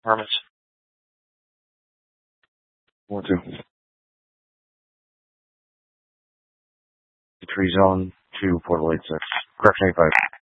Permits. 4-2. 3 zone, 2, Portal 86. Correction 85.